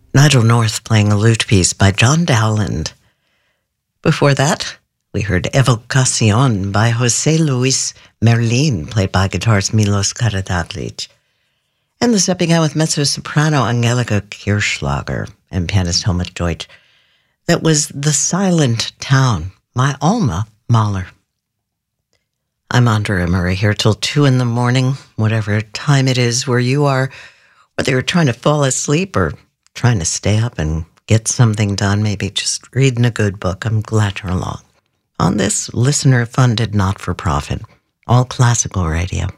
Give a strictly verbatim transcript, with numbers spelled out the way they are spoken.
Nigel North playing a lute piece by John Dowland. Before that, we heard Evocación by José Luis Merlin, played by guitarist Milos Karadzic. And the stepping out with mezzo-soprano Angelika Kirchschlager and pianist Helmut Deutsch. That was The Silent Town, my alma Mahler. I'm Andrea Murray here till two in the morning, whatever time it is where you are, whether you're trying to fall asleep or trying to stay up and get something done, maybe just reading a good book. I'm glad you're along on this listener-funded not-for-profit, all classical radio.